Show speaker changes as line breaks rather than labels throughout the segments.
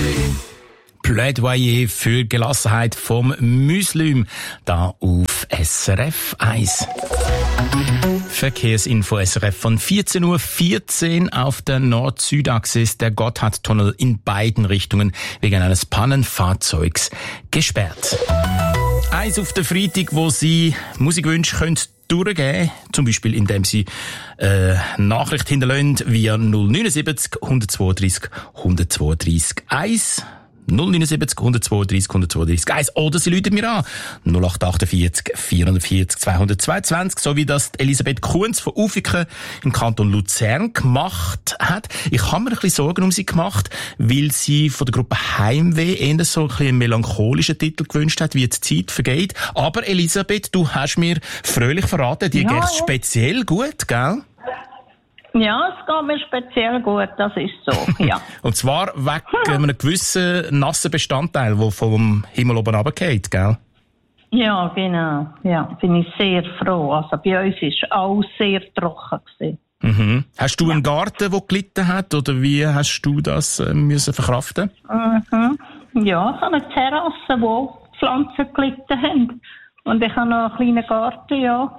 Plädoyer für Gelassenheit vom Muslim, da auf SRF 1. Verkehrsinfo SRF von 14:14 Uhr auf der Nord-Süd-Achse ist der Gotthardtunnel in beiden Richtungen wegen eines Pannenfahrzeugs gesperrt. Eins auf den Freitag, wo Sie Musikwünsche können durchgeben, zum Beispiel indem Sie Nachricht hinterlassen via 079 132 132 1. 079 132 132 1. Oder Sie rufen mir an 0848 440 222, so wie das Elisabeth Kunz von Ufiken im Kanton Luzern gemacht hat. Ich habe mir ein bisschen Sorgen um sie gemacht, weil sie von der Gruppe Heimweh eher so ein bisschen einen melancholischen Titel gewünscht hat, wie die Zeit vergeht. Aber Elisabeth, du hast mir fröhlich verraten, die geht speziell gut, gell?
Ja, es geht mir speziell gut, das ist so, ja.
Und zwar wegen einem gewissen nassen Bestandteil, der vom Himmel oben runterfällt, gell?
Ja, genau. Ja, bin ich sehr froh. Also bei uns war alles sehr trocken gewesen.
Mhm. Hast du einen Garten, der gelitten hat, oder wie hast du das müssen verkraften?
Mhm. Ja, ich habe eine Terrasse, wo Pflanzen gelitten haben. Und ich habe noch einen kleinen Garten, ja.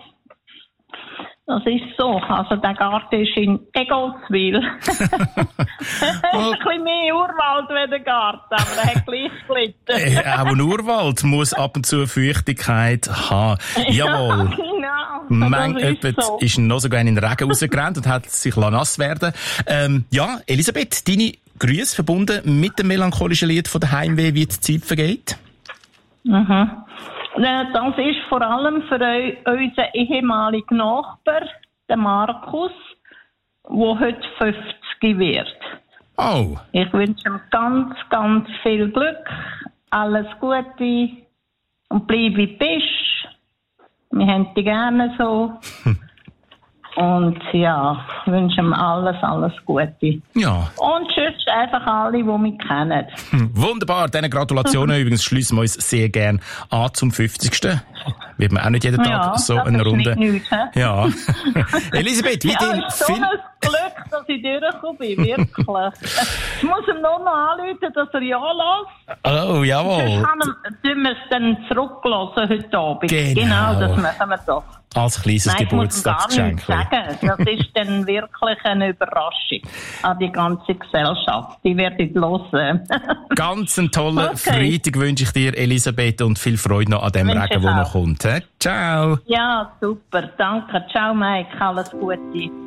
Das ist so. Also der Garten ist in Egolswil. Es ist ein bisschen mehr Urwald wie der Garten, aber er hat gleich gelitten.
Auch ein Urwald muss ab und zu Feuchtigkeit haben. Jawohl.
Ja, genau.
Jemand
So.
ist noch sogar in den Regen rausgerannt und hat sich nass werden. Ja, Elisabeth, deine Grüße verbunden mit dem melancholischen Lied von der Heimweh, wie die Zeit vergeht.
Mhm. Das ist vor allem für unseren ehemaligen Nachbar, den Markus, der heute 50 wird.
Oh.
Ich wünsche ihm ganz, ganz viel Glück, alles Gute und bleib wie du bist. Wir haben dich gerne so. Und ja, ich wünsche ihm alles Gute.
Ja.
Und tschüss einfach alle, die mich kennen.
Wunderbar, diese Gratulationen übrigens schließen wir uns sehr gern an zum 50. Wird man auch nicht jeden Tag so eine Runde.
Nichts,
ja. Elisabeth, wie
ja,
den
ist so ein Glück, dass ich durchgekommen bin, wirklich. Ich muss ihm nur noch anrufen, dass er ja lässt.
Oh, jawohl.
Sonst tun wir es dann zurücklassen heute Abend.
Genau.
Das machen wir doch.
Als kleines Geburtstagsgeschenk.
Ich muss gar nichts sagen. Das ist dann wirklich eine Überraschung an die ganze Gesellschaft. Die werde ich hören.
Ganz einen tollen Freitag wünsche ich dir, Elisabeth, und viel Freude noch an dem Regen, der noch kommt. He? Ciao.
Ja, super. Danke. Ciao, Mike. Alles Gute.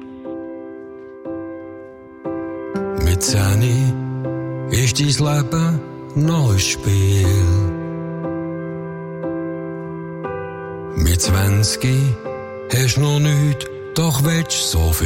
Mit 10 ist dein Leben noch ein Spiel. Mit 20 hast noch nichts, doch willst so viel.